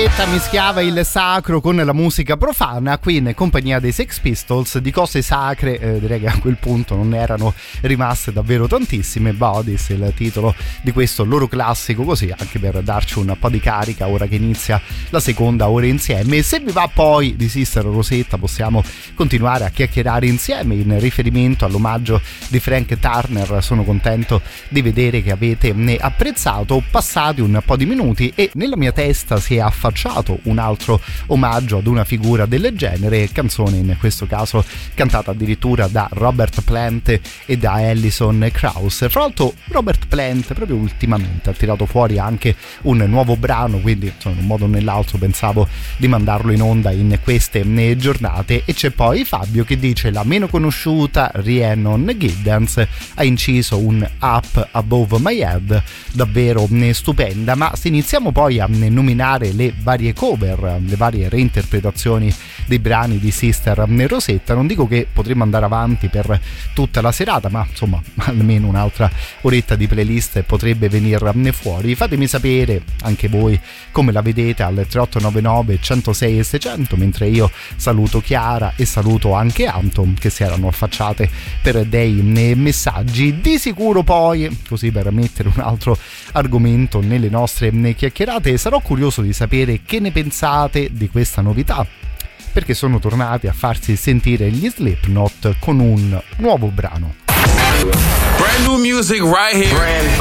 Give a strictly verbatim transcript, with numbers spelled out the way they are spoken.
Rosetta mischiava il sacro con la musica profana qui in compagnia dei Sex Pistols. Di cose sacre eh, direi che a quel punto non ne erano rimaste davvero tantissime. Bodies, il titolo di questo loro classico, così anche per darci un po' di carica ora che inizia la seconda ora insieme. E se vi va poi di Sister Rosetta possiamo continuare a chiacchierare insieme in riferimento all'omaggio di Frank Turner. Sono contento di vedere che avete ne apprezzato. Passati un po' di minuti e nella mia testa si è affacciato un altro omaggio ad una figura del genere, canzone in questo caso cantata addirittura da Robert Plant e da Alison Krauss. Fra l'altro Robert Plant proprio ultimamente ha tirato fuori anche un nuovo brano, quindi insomma, in un modo o nell'altro pensavo di mandarlo in onda in queste giornate. E c'è poi Fabio che dice: la meno conosciuta Rhiannon Giddens ha inciso un Up Above My Head davvero stupenda. Ma se iniziamo poi a nominare le varie cover, le varie reinterpretazioni dei brani di Sister Rosetta, non dico che potremmo andare avanti per tutta la serata, ma insomma almeno un'altra oretta di playlist potrebbe venirne fuori. Fatemi sapere anche voi come la vedete al tre otto nove nove uno zero sei seicento, mentre io saluto Chiara e saluto anche Anton che si erano affacciate per dei messaggi. Di sicuro poi, così per mettere un altro argomento nelle nostre chiacchierate, sarò curioso di sapere che ne pensate di questa novità, perché sono tornati a farsi sentire gli Slipknot con un nuovo brano. Brand new music right here. Brand